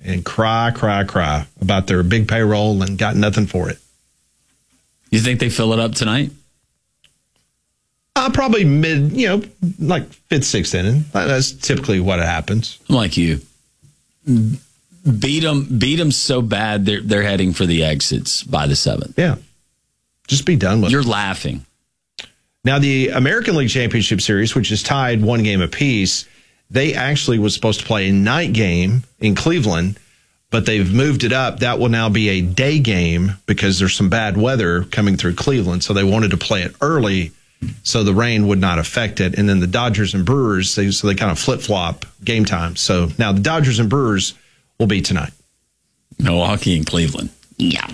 and cry about their big payroll and got nothing for it. You think they fill it up tonight? Probably mid, like fifth, sixth inning. That's typically what happens. I'm like you. Beat them so bad they're heading for the exits by the seventh. Yeah. Just be done with it. You're laughing. Now, the American League Championship Series, which is tied 1 game apiece, they actually was supposed to play a night game in Cleveland, but they've moved it up. That will now be a day game because there's some bad weather coming through Cleveland. So they wanted to play it early so the rain would not affect it. And then the Dodgers and Brewers, they kind of flip-flop game time. So now the Dodgers and Brewers will be tonight. Milwaukee and Cleveland. Yeah.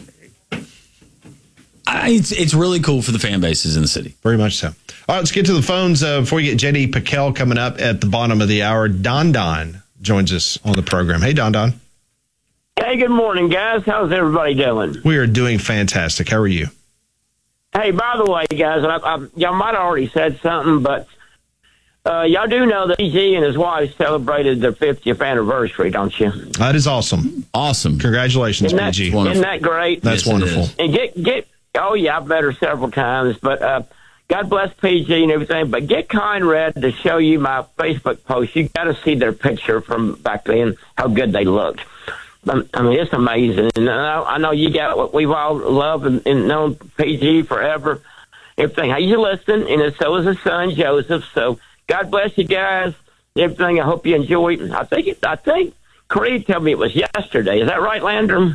It's really cool for the fan bases in the city. Very much so. All right, let's get to the phones before we get J.D. Piquel coming up at the bottom of the hour. Don joins us on the program. Hey, Don. Hey, good morning, guys. How's everybody doing? We are doing fantastic. How are you? Hey, by the way, guys, y'all might have already said something, but y'all do know that PG and his wife celebrated their 50th anniversary, don't you? That is awesome. Awesome. Congratulations, PG. Isn't that great? That's wonderful. And oh, yeah, I've met her several times, but God bless PG and everything, but get Conrad to show you my Facebook post. You got to see their picture from back then, how good they looked. I mean, it's amazing. And I know you got what we've all loved and known PG forever. Everything. How you listen, and so is his son, Joseph. So God bless you guys. Everything. I hope you enjoy it. I think Creed told me it was yesterday. Is that right, Landrum?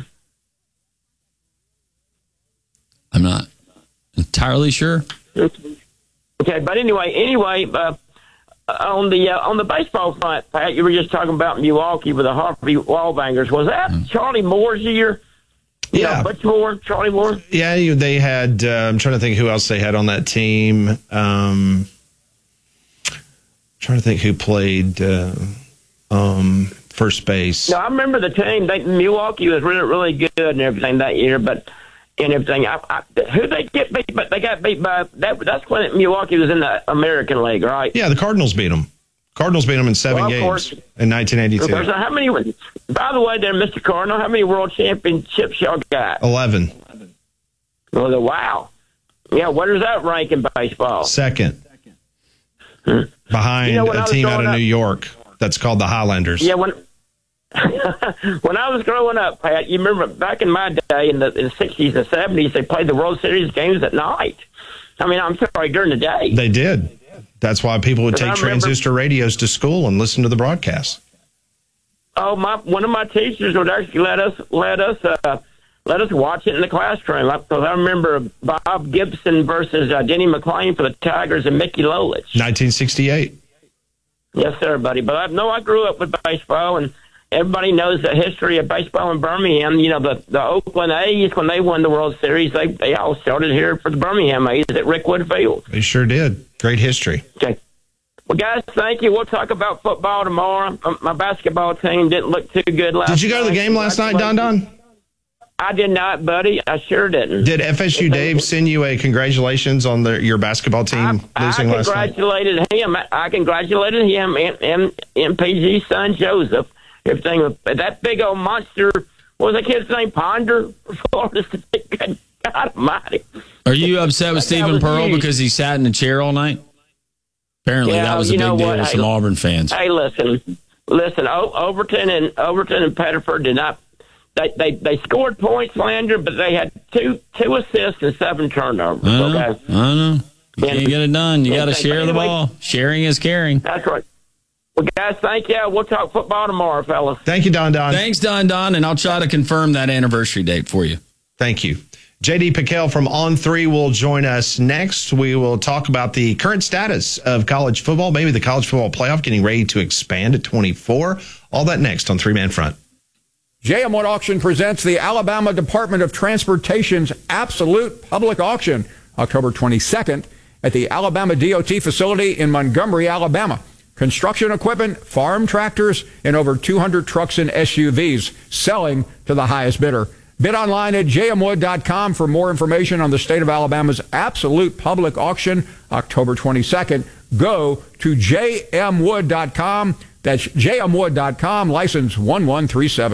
I'm not entirely sure. Okay, but anyway, on the baseball front, Pat, you were just talking about Milwaukee with the Harvey Wallbangers. Was that Charlie Moore's year? Yeah, Butch Moore, Charlie Moore. Yeah, they had. I'm trying to think who else they had on that team. Trying to think who played first base. No, I remember the team. Milwaukee was really, really good and everything that year, but. And everything. Who they get beat? But they got beat by that. That's when Milwaukee was in the American League, right? Yeah, the Cardinals beat them. Cardinals beat them in 7 games in 1982. So how many? By the way, there, Mr. Cardinal, how many world championships y'all got? 11. Well, wow. Yeah, where does that rank in baseball? Second. Behind a team out of New York that's called the Highlanders. Yeah, when I was growing up, Pat, you remember back in my day in the 60s and 70s, they played the World Series games at night. I mean, I'm sorry, during the day. They did. That's why people would take transistor radios to school and listen to the broadcast. Oh, one of my teachers would actually let us watch it in the classroom. Because I remember Bob Gibson versus Denny McClain for the Tigers and Mickey Lolich. 1968. Yes, sir, buddy. But I grew up with baseball, and everybody knows the history of baseball in Birmingham. You know, the Oakland A's, when they won the World Series, they all started here for the Birmingham A's at Rickwood Field. They sure did. Great history. Okay. Well, guys, thank you. We'll talk about football tomorrow. My basketball team didn't look too good last night. Did you go to the game last night, Don? I did not, buddy. I sure didn't. Did FSU Dave send you a congratulations on your basketball team losing last night? I congratulated him and PG's son, Joseph. Everything. That big old monster, what was that kid's name? Ponder? Florida State. God almighty. Are you upset with Stephen Pearl because he sat in a chair all night? Apparently, that was a big deal with some Auburn fans. Hey, listen. Overton and Pettiford did not. They scored points, Lander, but they had two assists and 7 turnovers. Okay? I know. You can't get it done. You got to share the ball. Sharing is caring. That's right. Well, guys, thank you. We'll talk football tomorrow, fellas. Thank you, Don. Thanks, Don, and I'll try to confirm that anniversary date for you. Thank you. J.D. Piquel from On3 will join us next. We will talk about the current status of college football, maybe the college football playoff getting ready to expand to 24. All that next on 3-Man Front. JM Wood Auction presents the Alabama Department of Transportation's Absolute Public Auction, October 22nd at the Alabama DOT facility in Montgomery, Alabama. Construction equipment, farm tractors, and over 200 trucks and SUVs selling to the highest bidder. Bid online at jmwood.com for more information on the state of Alabama's Absolute Public Auction, October 22nd. Go to jmwood.com. That's jmwood.com, license 1137.